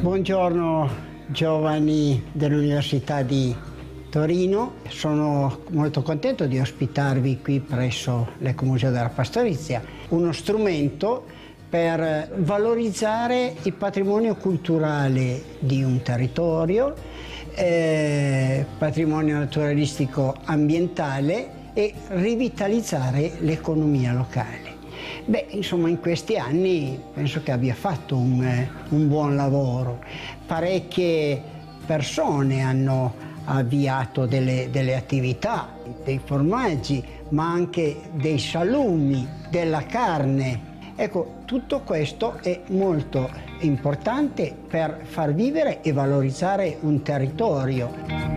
Buongiorno giovani dell'Università di Torino, sono molto contento di ospitarvi qui presso l'Ecomuseo della Pastorizia, uno strumento per valorizzare il patrimonio culturale di un territorio, patrimonio naturalistico ambientale e rivitalizzare l'economia locale. Beh, insomma, in questi anni penso che abbia fatto un buon lavoro. Parecchie persone hanno avviato delle attività, dei formaggi, ma anche dei salumi, della carne. Ecco, tutto questo è molto importante per far vivere e valorizzare un territorio.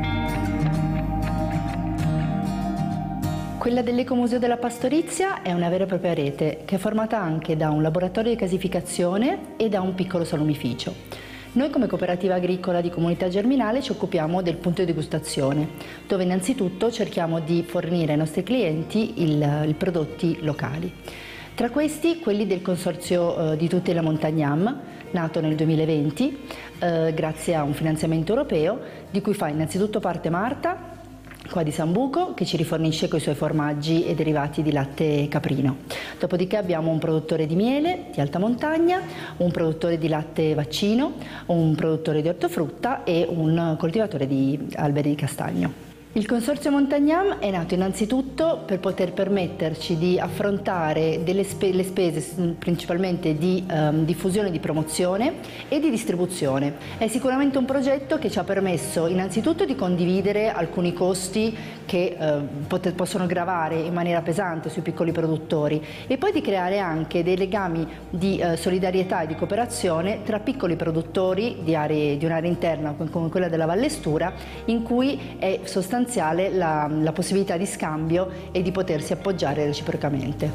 Quella dell'Ecomuseo della Pastorizia è una vera e propria rete che è formata anche da un laboratorio di casificazione e da un piccolo salumificio. Noi come cooperativa agricola di Comunità Germinale ci occupiamo del punto di degustazione, dove innanzitutto cerchiamo di fornire ai nostri clienti i prodotti locali. Tra questi quelli del Consorzio di Tutte la Montagnam, nato nel 2020 grazie a un finanziamento europeo, di cui fa innanzitutto parte Marta, qua di Sambuco, che ci rifornisce con i suoi formaggi e derivati di latte caprino. Dopodiché abbiamo un produttore di miele di alta montagna, un produttore di latte vaccino, un produttore di ortofrutta e un coltivatore di alberi di castagno. Il Consorzio Montagnam è nato innanzitutto per poter permetterci di affrontare le spese principalmente di diffusione, di promozione e di distribuzione. È sicuramente un progetto che ci ha permesso innanzitutto di condividere alcuni costi che possono gravare in maniera pesante sui piccoli produttori e poi di creare anche dei legami di solidarietà e di cooperazione tra piccoli produttori di un'area interna come quella della Valle Stura, in cui è sostanziale la possibilità di scambio e di potersi appoggiare reciprocamente.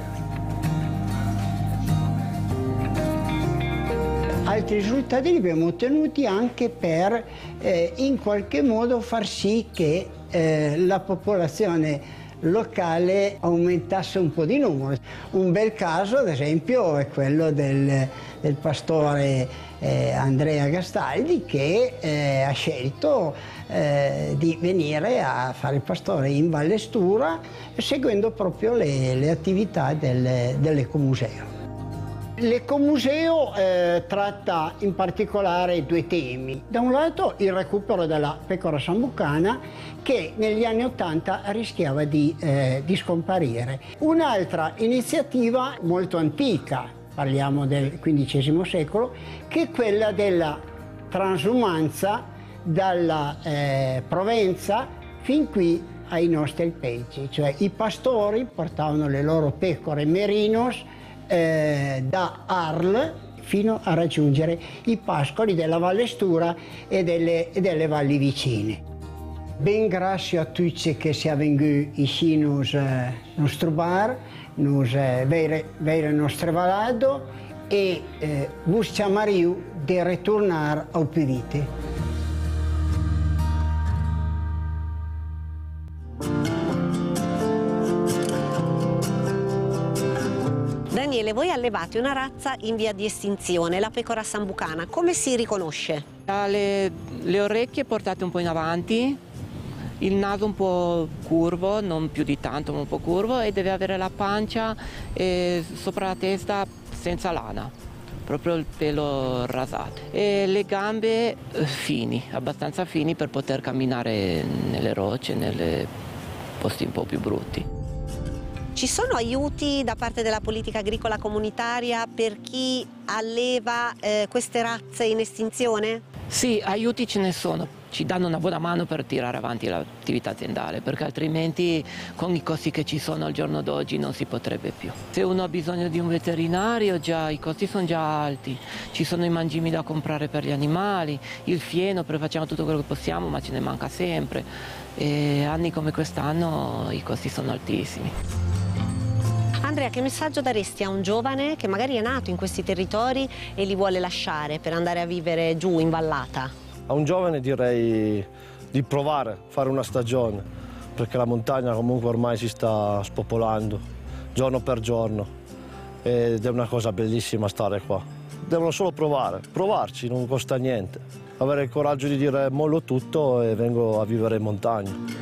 Altri risultati li abbiamo ottenuti anche per in qualche modo far sì che la popolazione locale aumentasse un po' di numero. Un bel caso, ad esempio, è quello del pastore Andrea Gastaldi, che ha scelto di venire a fare il pastore in Valle Stura, seguendo proprio le attività dell'Ecomuseo. L'Ecomuseo tratta in particolare due temi. Da un lato il recupero della pecora sambucana, che negli anni '80 rischiava di scomparire. Un'altra iniziativa molto antica, parliamo del XV secolo, che è quella della transumanza dalla Provenza fin qui ai nostri alpeggi, cioè i pastori portavano le loro pecore merinos da Arles fino a raggiungere i pascoli della Valle Stura e delle valli vicine. Ben grazie a tutti che siamo venuti ici nos trobar, nos veire nostre valado e vos chiamariu di ritornare au più vite. Daniele, voi allevate una razza in via di estinzione, la pecora sambucana. Come si riconosce? Ha le orecchie portate un po' in avanti, il naso un po' curvo, non più di tanto ma un po' curvo, e deve avere la pancia sopra la testa senza lana, proprio il pelo rasato, e le gambe fini, abbastanza fini per poter camminare nelle rocce, nei posti un po' più brutti. Ci sono aiuti da parte della politica agricola comunitaria per chi alleva queste razze in estinzione? Sì, aiuti ce ne sono, ci danno una buona mano per tirare avanti l'attività aziendale, perché altrimenti con i costi che ci sono al giorno d'oggi non si potrebbe più. Se uno ha bisogno di un veterinario, già i costi sono già alti, ci sono i mangimi da comprare per gli animali, il fieno, facciamo tutto quello che possiamo, ma ce ne manca sempre, e anni come quest'anno i costi sono altissimi. Andrea, che messaggio daresti a un giovane che magari è nato in questi territori e li vuole lasciare per andare a vivere giù in vallata? A un giovane direi di provare a fare una stagione, perché la montagna comunque ormai si sta spopolando giorno per giorno ed è una cosa bellissima stare qua. devono solo provare, provarci, non costa niente. Avere il coraggio di dire mollo tutto e vengo a vivere in montagna.